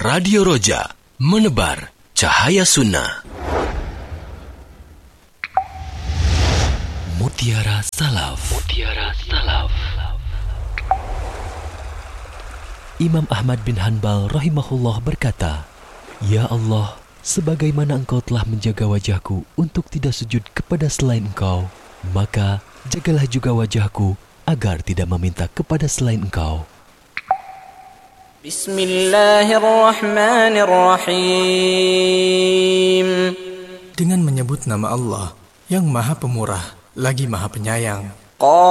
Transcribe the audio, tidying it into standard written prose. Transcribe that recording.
Radio Roja, menebar cahaya sunnah. Mutiara Salaf. Mutiara Salaf. Imam Ahmad bin Hanbal rahimahullah berkata, "Ya Allah, sebagaimana Engkau telah menjaga wajahku untuk tidak sujud kepada selain Engkau, maka jagalah juga wajahku agar tidak meminta kepada selain Engkau." Bismillahirrahmanirrahim. Dengan menyebut nama Allah yang Maha Pemurah lagi Maha Penyayang.